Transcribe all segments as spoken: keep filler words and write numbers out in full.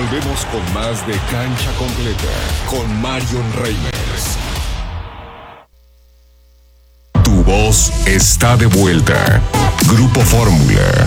Volvemos con más de Cancha Completa con Marion Reimers. Tu voz está de vuelta. Grupo Fórmula.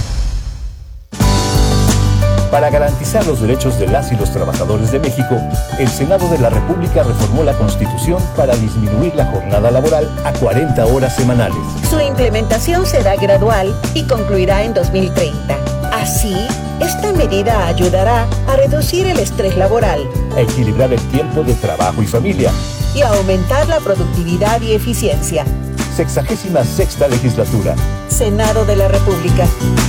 Para garantizar los derechos de las y los trabajadores de México, el Senado de la República reformó la Constitución para disminuir la jornada laboral a cuarenta horas semanales. Su implementación será gradual y concluirá en dos mil treinta. Así, esta medida ayudará a reducir el estrés laboral, a equilibrar el tiempo de trabajo y familia y a aumentar la productividad y eficiencia. Sexagésima sexta legislatura. Senado de la República.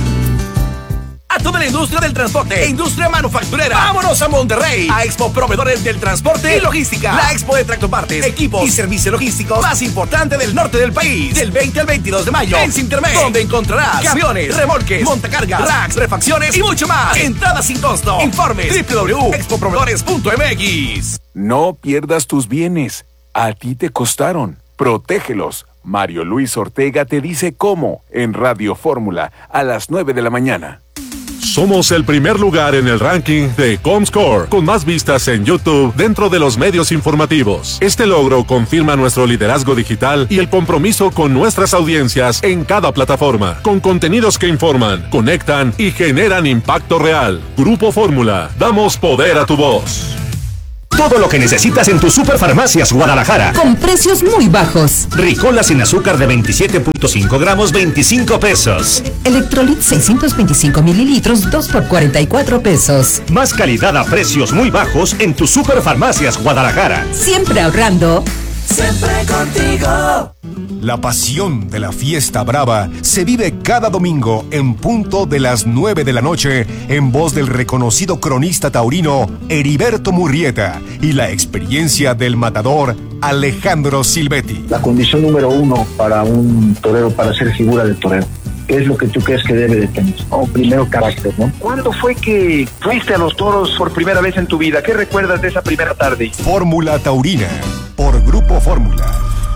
A toda la industria del transporte e industria manufacturera, vámonos a Monterrey, a Expo Proveedores del Transporte y Logística, la expo de tractopartes, equipos y servicios logísticos más importante del norte del país, del veinte al veintidós de mayo, en Sintermex, donde encontrarás camiones, remolques, montacargas, racks, refacciones y mucho más. Entrada sin costo. Informes doble u doble u doble u punto expo proveedores punto m x. No pierdas tus bienes. A ti te costaron. Protégelos. Mario Luis Ortega te dice cómo en Radio Fórmula a las nueve de la mañana. Somos el primer lugar en el ranking de Comscore, con más vistas en YouTube dentro de los medios informativos. Este logro confirma nuestro liderazgo digital y el compromiso con nuestras audiencias en cada plataforma, con contenidos que informan, conectan y generan impacto real. Grupo Fórmula, damos poder a tu voz. Todo lo que necesitas en tus Superfarmacias Guadalajara. Con precios muy bajos. Ricola sin azúcar de veintisiete punto cinco gramos, veinticinco pesos. Electrolit seiscientos veinticinco mililitros, dos por cuarenta y cuatro pesos. Más calidad a precios muy bajos en tus Superfarmacias Guadalajara. Siempre ahorrando. Siempre contigo. La pasión de la fiesta brava se vive cada domingo en punto de las nueve de la noche en voz del reconocido cronista taurino Heriberto Murrieta y la experiencia del matador Alejandro Silvetti. La condición número uno para un torero, para ser figura de torero, ¿qué es lo que tú crees que debe de tener? Oh, primero, carácter, ¿no? ¿Cuándo fue que fuiste a los toros por primera vez en tu vida? ¿Qué recuerdas de esa primera tarde? Fórmula Taurina, por Grupo Fórmula.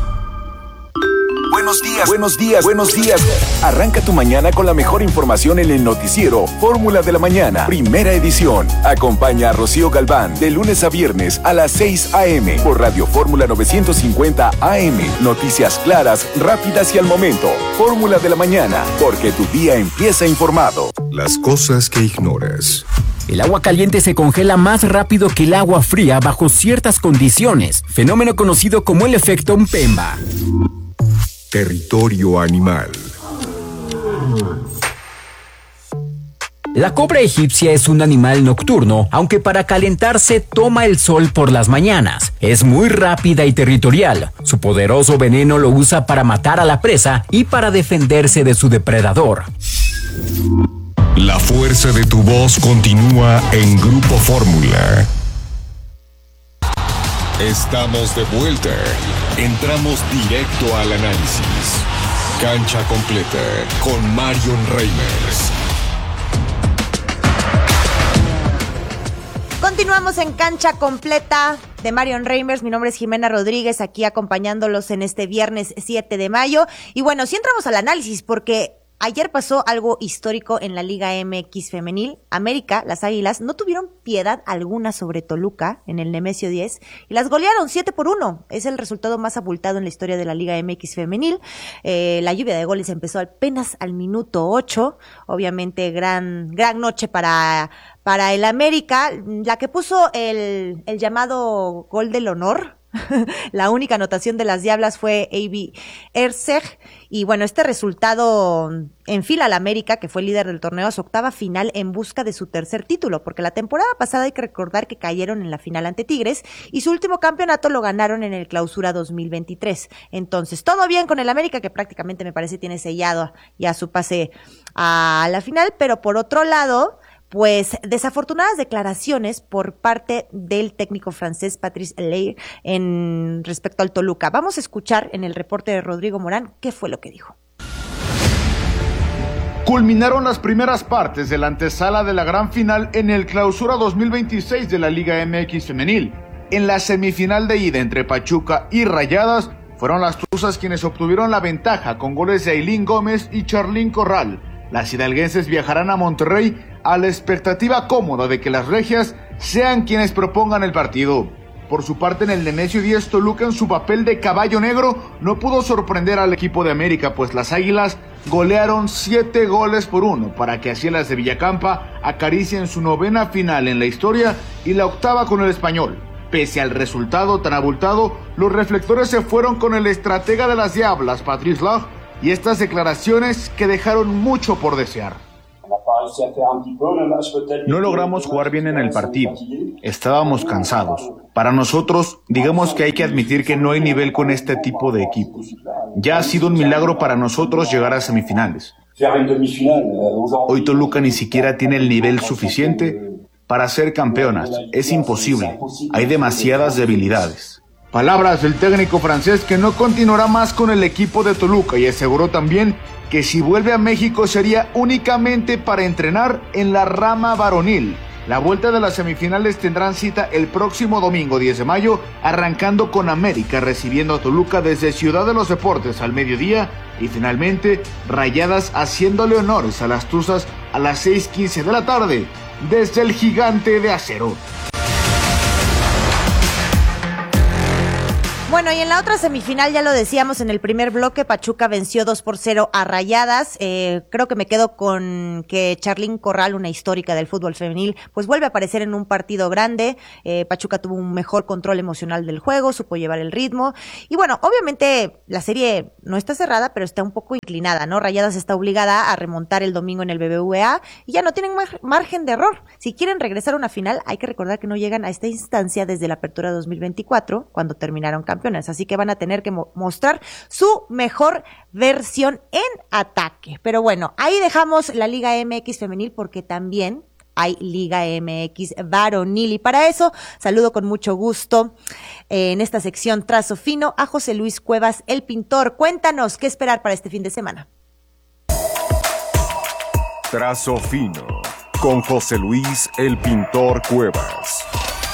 Buenos días, buenos días, buenos días. Arranca tu mañana con la mejor información en el noticiero Fórmula de la Mañana, primera edición. Acompaña a Rocío Galván de lunes a viernes a las seis a.m. por Radio Fórmula novecientos cincuenta A M. Noticias claras, rápidas y al momento. Fórmula de la Mañana, porque tu día empieza informado. Las cosas que ignoras. El agua caliente se congela más rápido que el agua fría bajo ciertas condiciones, fenómeno conocido como el efecto Mpemba. Territorio animal. La cobra egipcia es un animal nocturno, aunque para calentarse toma el sol por las mañanas. Es muy rápida y territorial. Su poderoso veneno lo usa para matar a la presa y para defenderse de su depredador. La fuerza de tu voz continúa en Grupo Fórmula. Estamos de vuelta. Entramos directo al análisis. Cancha Completa con Marion Reimers. Continuamos en Cancha Completa de Marion Reimers. Mi nombre es Jimena Rodríguez, aquí acompañándolos en este viernes siete de mayo. Y bueno, si entramos al análisis, porque ayer pasó algo histórico en la Liga M X femenil. América, las Águilas, no tuvieron piedad alguna sobre Toluca en el Nemesio diez y las golearon siete por uno. Es el resultado más abultado en la historia de la Liga M X femenil. Eh, la lluvia de goles empezó apenas al minuto ocho. Obviamente gran, gran noche para, para el América. La que puso el, el llamado gol del honor. La única anotación de las Diablas fue A B Erzeg. Y bueno, este resultado enfila al América, que fue líder del torneo, a su octava final en busca de su tercer título, porque la temporada pasada hay que recordar que cayeron en la final ante Tigres y su último campeonato lo ganaron en el Clausura dos mil veintitrés. Entonces, todo bien con el América, que prácticamente me parece tiene sellado ya su pase a la final, pero por otro lado, pues desafortunadas declaraciones por parte del técnico francés Patrice Allaire en respecto al Toluca. Vamos a escuchar en el reporte de Rodrigo Morán qué fue lo que dijo. Culminaron las primeras partes de la antesala de la gran final en el Clausura dos mil veintiséis de la Liga M X femenil. En la semifinal de ida entre Pachuca y Rayadas, fueron las Tuzas quienes obtuvieron la ventaja con goles de Ailín Gómez y Charlín Corral. Las hidalguenses viajarán a Monterrey a la expectativa cómoda de que las regias sean quienes propongan el partido. Por su parte, en el Nemesio diez, Toluca en su papel de caballo negro no pudo sorprender al equipo de América, pues las Águilas golearon siete goles por uno para que así las de Villacampa acaricien su novena final en la historia y la octava con el Español. Pese al resultado tan abultado, los reflectores se fueron con el estratega de las Diablas, Patrice Lahr, y estas declaraciones que dejaron mucho por desear. No logramos jugar bien en el partido, estábamos cansados. Para nosotros, digamos que hay que admitir que no hay nivel con este tipo de equipos. Ya ha sido un milagro para nosotros llegar a semifinales. Hoy Toluca ni siquiera tiene el nivel suficiente para ser campeonas. Es imposible, hay demasiadas debilidades. Palabras del técnico francés, que no continuará más con el equipo de Toluca, y aseguró también que si vuelve a México sería únicamente para entrenar en la rama varonil. La vuelta de las semifinales tendrán cita el próximo domingo diez de mayo, arrancando con América recibiendo a Toluca desde Ciudad de los Deportes al mediodía, y finalmente Rayadas haciéndole honores a las Tuzas a las seis quince de la tarde desde el Gigante de Acero. Bueno, y en la otra semifinal, ya lo decíamos en el primer bloque, Pachuca venció dos por cero a Rayadas. Eh, creo que me quedo con que Charlín Corral, una histórica del fútbol femenil, pues vuelve a aparecer en un partido grande. Eh, Pachuca tuvo un mejor control emocional del juego, supo llevar el ritmo. Y bueno, obviamente la serie no está cerrada, pero está un poco inclinada, ¿no? Rayadas está obligada a remontar el domingo en el B B V A y ya no tienen mar- margen de error. Si quieren regresar a una final, hay que recordar que no llegan a esta instancia desde la apertura dos mil veinticuatro, cuando terminaron campeones. Así que van a tener que mo- mostrar su mejor versión en ataque. Pero bueno, ahí dejamos la Liga M X femenil, porque también hay Liga M X varonil. Y para eso saludo con mucho gusto eh, en esta sección Trazo Fino a José Luis Cuevas, el pintor. Cuéntanos qué esperar para este fin de semana. Trazo Fino con José Luis, el pintor Cuevas.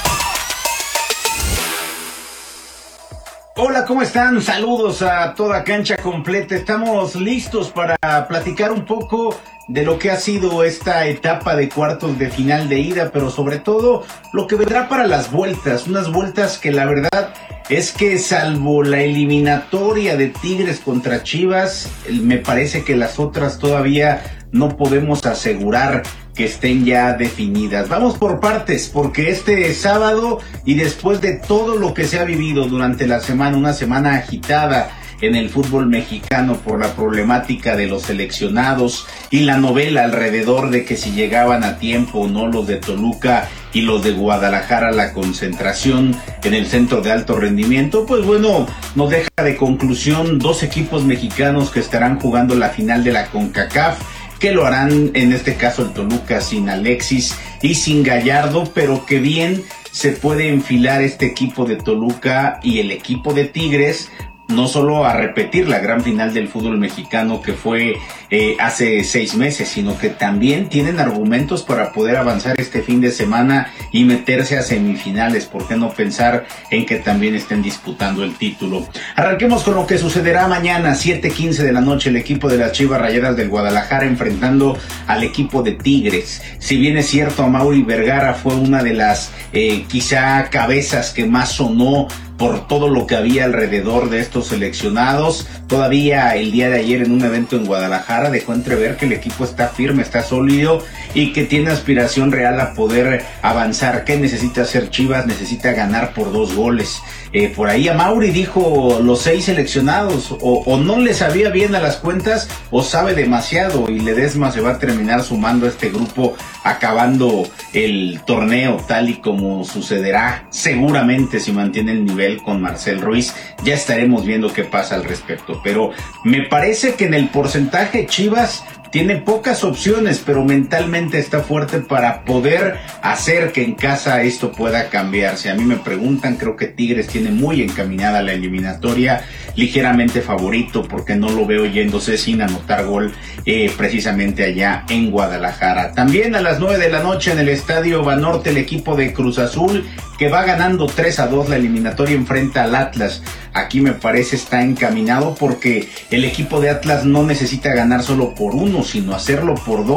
Hola, ¿cómo están? Saludos a toda cancha completa. Estamos listos para platicar un poco de lo que ha sido esta etapa de cuartos de final de ida, pero sobre todo lo que vendrá para las vueltas. Unas vueltas que la verdad es que, salvo la eliminatoria de Tigres contra Chivas, me parece que las otras todavía no podemos asegurar que estén ya definidas. Vamos por partes, porque este sábado, y después de todo lo que se ha vivido durante la semana, una semana agitada en el fútbol mexicano por la problemática de los seleccionados y la novela alrededor de que si llegaban a tiempo o no los de Toluca y los de Guadalajara a la concentración en el centro de alto rendimiento, pues bueno, nos deja de conclusión dos equipos mexicanos que estarán jugando la final de la CONCACAF, que lo harán en este caso el Toluca sin Alexis y sin Gallardo, pero que bien se puede enfilar este equipo de Toluca y el equipo de Tigres, no solo a repetir la gran final del fútbol mexicano que fue eh, hace seis meses, sino que también tienen argumentos para poder avanzar este fin de semana y meterse a semifinales. ¿Por qué no pensar en que también estén disputando el título? Arranquemos con lo que sucederá mañana, siete quince de la noche, el equipo de las Chivas Rayadas del Guadalajara enfrentando al equipo de Tigres. Si bien es cierto, Amaury Vergara fue una de las eh, quizá cabezas que más sonó por todo lo que había alrededor de estos seleccionados, todavía el día de ayer en un evento en Guadalajara dejó entrever que el equipo está firme, está sólido y que tiene aspiración real a poder avanzar. ¿Qué necesita hacer Chivas? Necesita ganar por dos goles. Eh, por ahí Amaury dijo los seis seleccionados, o, o no le sabía bien a las cuentas o sabe demasiado, y Ledesma se va a terminar sumando a este grupo acabando el torneo, tal y como sucederá seguramente si mantiene el nivel con Marcel Ruiz. Ya estaremos viendo qué pasa al respecto, pero me parece que en el porcentaje Chivas tiene pocas opciones, pero mentalmente está fuerte para poder hacer que en casa esto pueda cambiarse. A mí me preguntan, creo que Tigres tiene muy encaminada la eliminatoria, ligeramente favorito, porque no lo veo yéndose sin anotar gol eh, precisamente allá en Guadalajara. También a las nueve de la noche en el Estadio Banorte, el equipo de Cruz Azul, que va ganando tres a dos la eliminatoria, enfrenta al Atlas. Aquí me parece está encaminado, porque el equipo de Atlas no necesita ganar solo por uno, sino hacerlo por dos,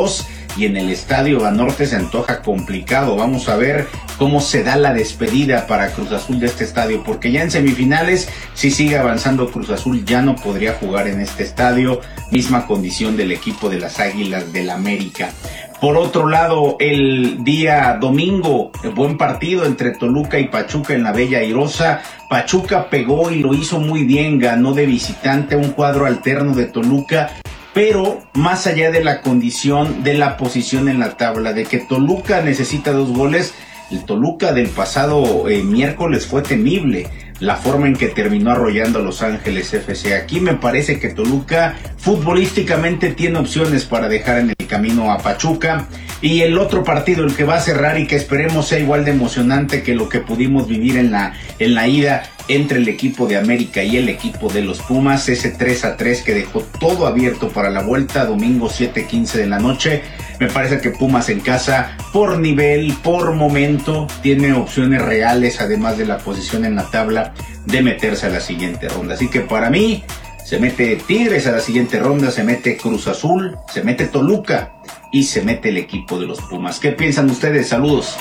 y en el Estadio Banorte se antoja complicado. Vamos a ver cómo se da la despedida para Cruz Azul de este estadio, porque ya en semifinales, si sigue avanzando Cruz Azul, ya no podría jugar en este estadio, misma condición del equipo de las Águilas del América. Por otro lado, el día domingo, el buen partido entre Toluca y Pachuca en la Bella Airosa. Pachuca pegó y lo hizo muy bien, ganó de visitante un cuadro alterno de Toluca, pero más allá de la condición de la posición en la tabla, de que Toluca necesita dos goles, el Toluca del pasado eh, miércoles fue temible. La forma en que terminó arrollando a Los Ángeles F C. Aquí me parece que Toluca futbolísticamente tiene opciones para dejar en el camino a Pachuca. Y el otro partido, el que va a cerrar y que esperemos sea igual de emocionante que lo que pudimos vivir en la, en la ida entre el equipo de América y el equipo de los Pumas, ese tres a tres que dejó todo abierto para la vuelta, domingo siete quince de la noche. Me parece que Pumas en casa, por nivel, por momento, tiene opciones reales, además de la posición en la tabla, de meterse a la siguiente ronda. Así que para mí, se mete Tigres a la siguiente ronda, se mete Cruz Azul, se mete Toluca y se mete el equipo de los Pumas. ¿Qué piensan ustedes? Saludos.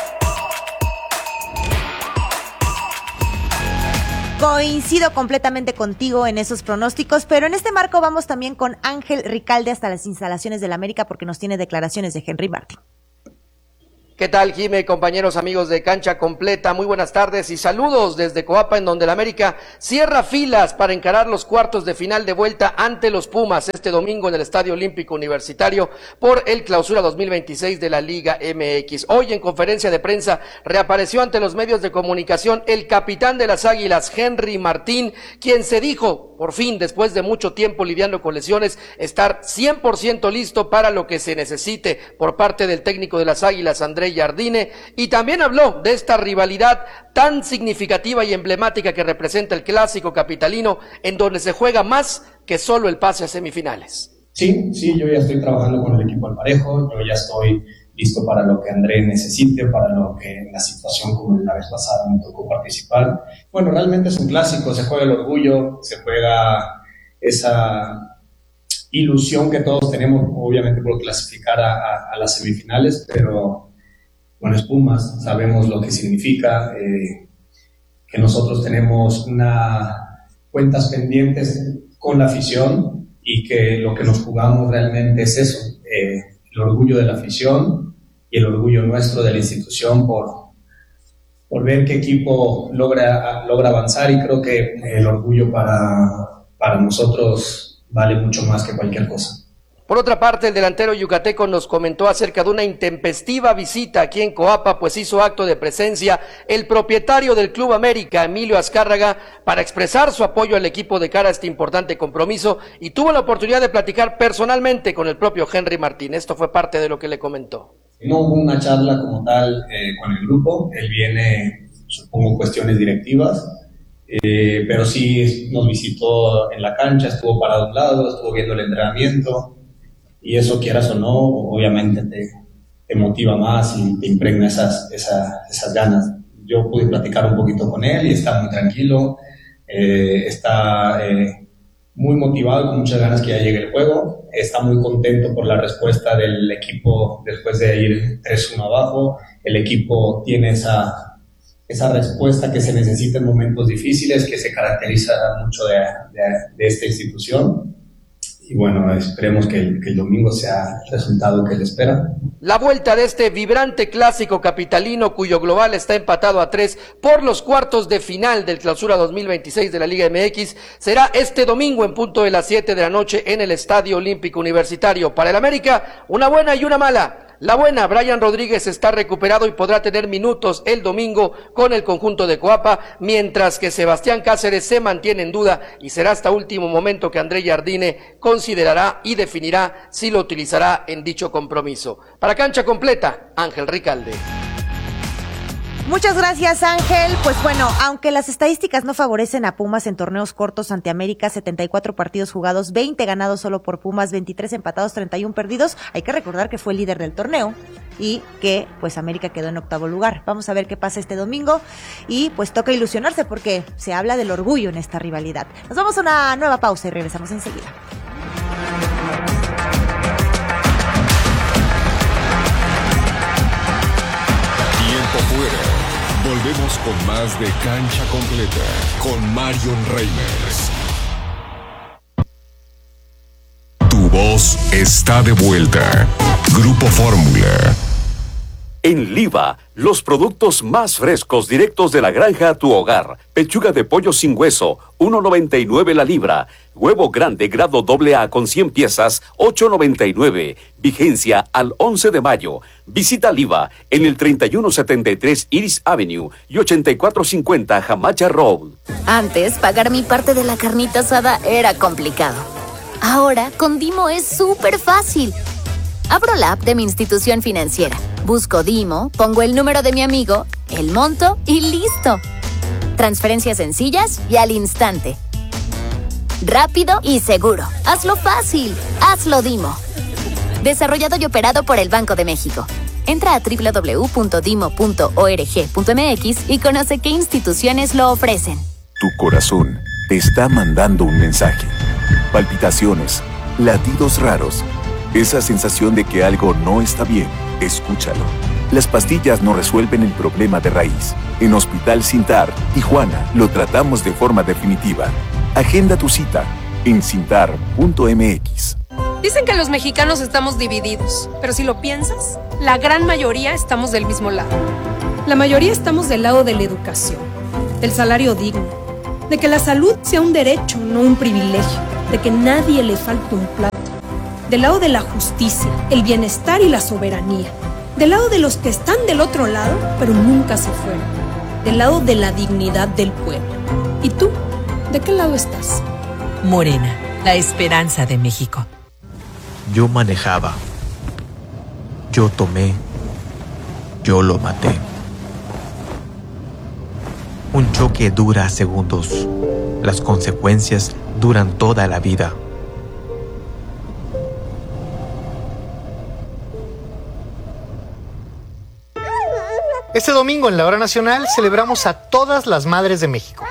Coincido completamente contigo en esos pronósticos, pero en este marco vamos también con Ángel Ricalde hasta las instalaciones del América porque nos tiene declaraciones de Henry Martin. ¿Qué tal, Jimé, compañeros, amigos de Cancha Completa? Muy buenas tardes y saludos desde Coapa, en donde el América cierra filas para encarar los cuartos de final de vuelta ante los Pumas este domingo en el Estadio Olímpico Universitario por el Clausura dos mil veintiséis de la Liga M X. Hoy en conferencia de prensa reapareció ante los medios de comunicación el capitán de las Águilas, Henry Martín, quien se dijo, por fin, después de mucho tiempo lidiando con lesiones, estar cien por ciento listo para lo que se necesite por parte del técnico de las Águilas, André Jardine, y también habló de esta rivalidad tan significativa y emblemática que representa el clásico capitalino, en donde se juega más que solo el pase a semifinales. Sí, sí, yo ya estoy trabajando con el equipo al parejo, yo ya estoy listo para lo que André necesite, para lo que en la situación como la vez pasada me tocó participar. Bueno, realmente es un clásico, se juega el orgullo, se juega esa ilusión que todos tenemos, obviamente por clasificar a, a, a las semifinales, pero bueno, es Pumas, sabemos lo que significa, eh, que nosotros tenemos una cuentas pendientes con la afición y que lo que nos jugamos realmente es eso, eh, el orgullo de la afición y el orgullo nuestro de la institución por, por ver qué equipo logra, logra avanzar, y creo que el orgullo para, para nosotros vale mucho más que cualquier cosa. Por otra parte, el delantero yucateco nos comentó acerca de una intempestiva visita aquí en Coapa, pues hizo acto de presencia el propietario del Club América, Emilio Azcárraga, para expresar su apoyo al equipo de cara a este importante compromiso, y tuvo la oportunidad de platicar personalmente con el propio Henry Martín. Esto fue parte de lo que le comentó. No hubo una charla como tal eh, con el grupo, él viene, supongo, cuestiones directivas, eh, pero sí nos visitó en la cancha, estuvo parado a un lado, estuvo viendo el entrenamiento. Y eso, quieras o no, obviamente te, te motiva más y te impregna esas, esas, esas ganas. Yo pude platicar un poquito con él y está muy tranquilo, eh, está eh, muy motivado, con muchas ganas que ya llegue el juego, está muy contento por la respuesta del equipo después de ir tres uno abajo. El equipo tiene esa, esa respuesta que se necesita en momentos difíciles, que se caracteriza mucho de, de, de esta institución. Y bueno, esperemos que el, que el domingo sea el resultado que él espera. La vuelta de este vibrante clásico capitalino, cuyo global está empatado a tres por los cuartos de final del Clausura dos mil veintiséis de la Liga M X, será este domingo en punto de las siete de la noche en el Estadio Olímpico Universitario. Para el América, una buena y una mala. La buena, Brian Rodríguez está recuperado y podrá tener minutos el domingo con el conjunto de Coapa, mientras que Sebastián Cáceres se mantiene en duda y será hasta último momento que André Jardine considerará y definirá si lo utilizará en dicho compromiso. Para Cancha Completa, Ángel Ricalde. Muchas gracias, Ángel. Pues bueno, aunque las estadísticas no favorecen a Pumas en torneos cortos ante América, setenta y cuatro partidos jugados, veinte ganados solo por Pumas, veintitrés empatados, treinta y uno perdidos, hay que recordar que fue el líder del torneo y que pues América quedó en octavo lugar. Vamos a ver qué pasa este domingo y pues toca ilusionarse porque se habla del orgullo en esta rivalidad. Nos vamos a una nueva pausa y regresamos enseguida. Volvemos con más de Cancha Completa con Marion Reimers. Tu voz está de vuelta. Grupo Fórmula. En Liva, los productos más frescos directos de la granja a tu hogar. Pechuga de pollo sin hueso, uno noventa y nueve la libra. Huevo grande grado doble A con cien piezas, ocho noventa y nueve. Vigencia al once de mayo. Visita Liva en el treinta y uno setenta y tres Iris Avenue y ochenta y cuatro cincuenta Hamacha Road. Antes, pagar mi parte de la carnita asada era complicado. Ahora, con Dimo es súper fácil. Abro la app de mi institución financiera, busco Dimo, pongo el número de mi amigo, el monto y ¡listo! Transferencias sencillas y al instante. Rápido y seguro. Hazlo fácil. Hazlo Dimo. Desarrollado y operado por el Banco de México. Entra a doble u doble u doble u punto dimo punto org punto m x y conoce qué instituciones lo ofrecen. Tu corazón te está mandando un mensaje. Palpitaciones, latidos raros. Esa sensación de que algo no está bien, escúchalo. Las pastillas no resuelven el problema de raíz. En Hospital Sintar, Tijuana, lo tratamos de forma definitiva. Agenda tu cita en cintar punto m x. Dicen que los mexicanos estamos divididos, pero si lo piensas, la gran mayoría estamos del mismo lado. La mayoría estamos del lado de la educación, del salario digno, de que la salud sea un derecho, no un privilegio, de que nadie le falte un plato. Del lado de la justicia, el bienestar y la soberanía. Del lado de los que están del otro lado, pero nunca se fueron. Del lado de la dignidad del pueblo. ¿Y tú? ¿De qué lado estás? Morena, la esperanza de México. Yo manejaba. Yo tomé. Yo lo maté. Un choque dura segundos. Las consecuencias duran toda la vida. Este domingo en la Hora Nacional celebramos a todas las madres de México.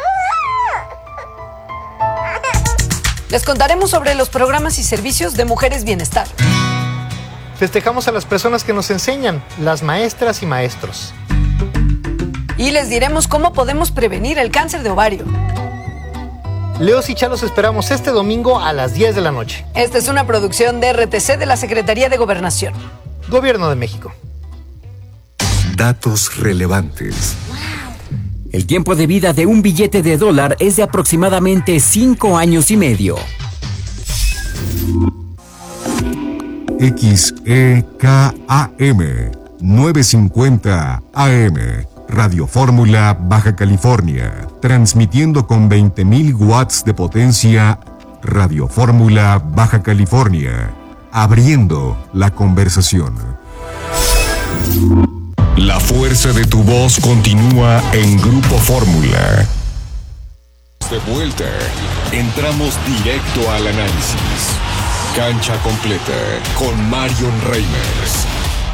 Les contaremos sobre los programas y servicios de Mujeres Bienestar. Festejamos a las personas que nos enseñan, las maestras y maestros. Y les diremos cómo podemos prevenir el cáncer de ovario. Leos y Chalos esperamos este domingo a las diez de la noche. Esta es una producción de R T C de la Secretaría de Gobernación. Gobierno de México. Datos relevantes. El tiempo de vida de un billete de dólar es de aproximadamente cinco años y medio. X E K A M novecientos cincuenta A M Radio Fórmula Baja California, transmitiendo con veinte mil watts de potencia. Radio Fórmula Baja California, abriendo la conversación. La fuerza de tu voz continúa en Grupo Fórmula. De vuelta, entramos directo al análisis. Cancha completa con Marion Reimers.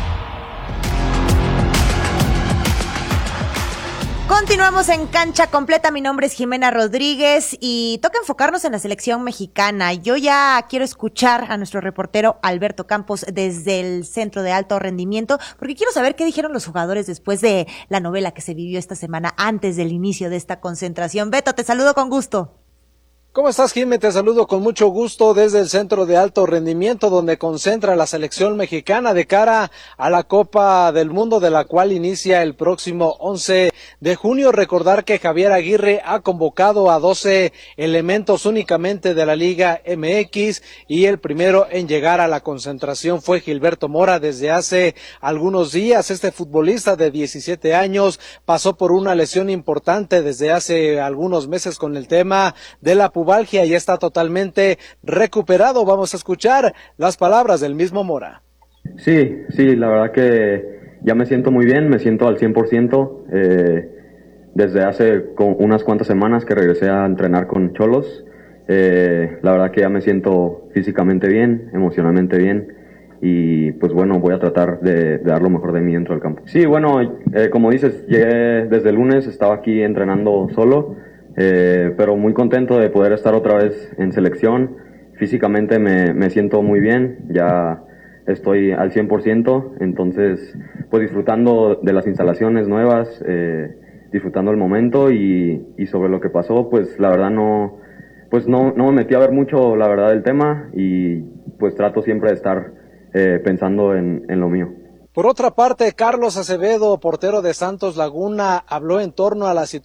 Continuamos en Cancha Completa, mi nombre es Jimena Rodríguez y toca enfocarnos en la selección mexicana. Yo ya quiero escuchar a nuestro reportero Alberto Campos desde el Centro de Alto Rendimiento, porque quiero saber qué dijeron los jugadores después de la novela que se vivió esta semana antes del inicio de esta concentración. Beto, te saludo con gusto. ¿Cómo estás, Jimé? Te saludo con mucho gusto desde el Centro de Alto Rendimiento, donde concentra la selección mexicana de cara a la Copa del Mundo, de la cual inicia el próximo once de junio. Recordar que Javier Aguirre ha convocado a doce elementos únicamente de la Liga M X y el primero en llegar a la concentración fue Gilberto Mora desde hace algunos días. Este futbolista de diecisiete años pasó por una lesión importante desde hace algunos meses con el tema de la pubalgia y está totalmente recuperado. Vamos a escuchar las palabras del mismo Mora. Sí, sí, la verdad que ya me siento muy bien, me siento al cien por ciento. Eh, desde hace con unas cuantas semanas que regresé a entrenar con Cholos. Eh, la verdad que ya me siento físicamente bien, emocionalmente bien. Y pues bueno, voy a tratar de, de dar lo mejor de mí dentro del campo. Sí, bueno, eh, como dices, llegué desde el lunes, estaba aquí entrenando solo. Eh, pero muy contento de poder estar otra vez en selección. Físicamente me, me siento muy bien, ya estoy al cien por ciento, entonces pues disfrutando de las instalaciones nuevas eh, disfrutando el momento y, y sobre lo que pasó, pues la verdad no, pues no, no me metí a ver mucho la verdad del tema y pues trato siempre de estar eh, pensando en, en lo mío. Por otra parte, Carlos Acevedo, portero de Santos Laguna, habló en torno a la situación